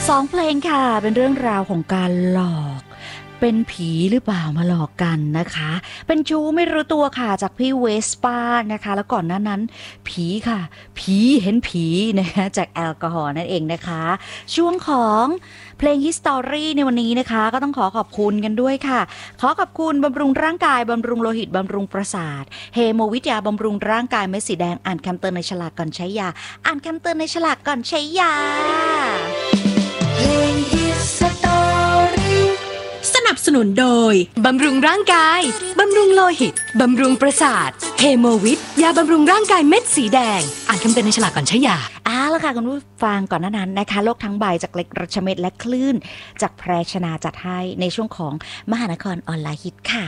2 เพลงค่ะเป็นเรื่องราวของการหลอกเป็นผีหรือเปล่ามาหลอกกันนะคะเป็นชู้ไม่รู้ตัวค่ะจากพี่เวสป้านะคะแล้วก่อนหน้านั้นผีค่ะผีเห็นผีนะคะจากแอลกอฮอล์นั่นเองนะคะช่วงของเพลง History ในวันนี้นะคะก็ต้องขอบคุณกันด้วยค่ะขอขอบคุณบำรุงร่างกายบำรุงโลหิตบำรุงประสาทเฮโมวิทยาบำรุงร่างกายเม็ดสีแดงอ่านคำเตือนในฉลากก่อนใช้ยาอ่านคำเตือนในฉลากก่อนใช้ยาเพลง History สนับสนุนโดยบำรุงร่างกายบำรุงโลหิตบำรุงประสาทเฮโมวิทยาบำรุงร่างกายเม็ดสีแดงอ่านคำเตือนในฉลากก่อนใช้ยาแล้วค่ะคุณผู้ฟังก่อนหน้านั้นนะคะโลกทั้งใบจากเล็กรัชเม็ดและคลื่นจากแพรชนาจัดให้ในช่วงของมหานครออนไลน์ฮิตค่ะ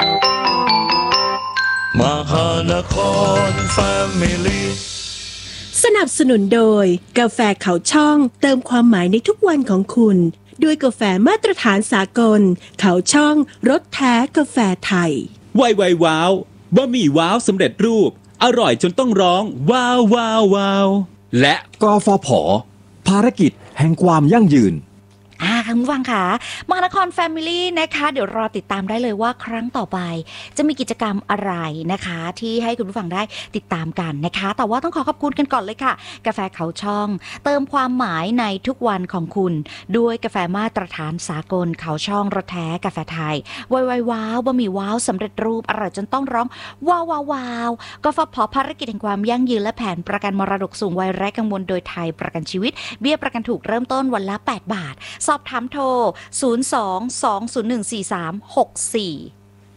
มหานครแฟมิลี่สนับสนุนโดยกาแฟเขาช่องเติมความหมายในทุกวันของคุณด้วยกาแฟมาตรฐานสากลเขาช่องรสแท้กาแฟไทยไวว้าวบะหมี่ว้าวสำเร็จรูปอร่อยจนต้องร้องว้าวว้าวว้าวและกฟผ.ภารกิจแห่งความยั่งยืนคุณผู้ฟังค่ะมหานครแฟมิลี่นะคะเดี๋ยวรอติดตามได้เลยว่าครั้งต่อไปจะมีกิจกรรมอะไรนะคะที่ให้คุณผู้ฟังได้ติดตามกันนะคะแต่ว่าต้องขอบคุณกันก่อนเลยค่ะกาแฟเขาช่องเติมความหมายในทุกวันของคุณด้วยกาแฟมาตรฐานสากลเขาช่องรสแท้กาแฟไทยไวว้าวบะหมี่ว้าวสำเร็จรูปอร่อยจนต้องร้องว้าวว้าวว้าวกฟผ.ภารกิจแห่งความยั่งยืนและแผนประกันมรดกสูงวัยไร้กังวลโดยไทยประกันชีวิตเบี้ยประกันถูกเริ่มต้นวันละ8 บาทสอบถามโทร02-201-4364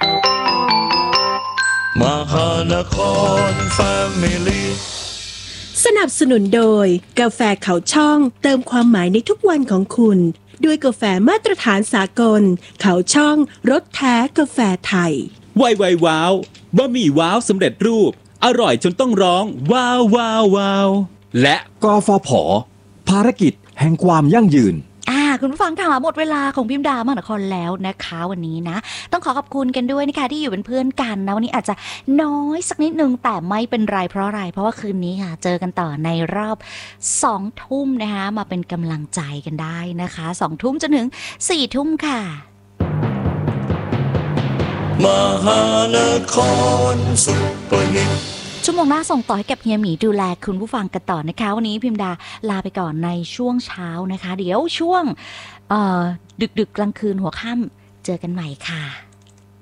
มหานครแฟมิลี่สนับสนุนโดยกาแฟเขาช่องเติมความหมายในทุกวันของคุณด้วยกาแฟมาตรฐานสากลเขาช่องรสแท้กาแฟไทยไวว้าวบะหมี่ว้าวสำเร็จรูปอร่อยจนต้องร้องว้าวว้าวว้าวและกฟผ.ภารกิจแห่งความยั่งยืนคุณผู้ฟังค่ะหมดเวลาของพิมพ์ดามหานครแล้วนะคะวันนี้นะต้องขอบคุณกันด้วยนะคะที่อยู่เป็นเพื่อนกันนะวันนี้อาจจะน้อยสักนิดนึงแต่ไม่เป็นไรเพราะอะไรเพราะว่าคืนนี้ค่ะเจอกันต่อในรอบ2 ทุ่มนะคะมาเป็นกำลังใจกันได้นะคะ2 ทุ่มจนถึง4 ทุ่มค่ะมหานครซุปเปอร์ฮิตชั่วโมงหน้าส่งต่อให้กับเฮียหมีดูแลคุณผู้ฟังกันต่อนะคะวันนี้พิมดาลาไปก่อนในช่วงเช้านะคะเดี๋ยวช่วงดึกกลางคืนหัวค่ำเจอกันใหม่ค่ะ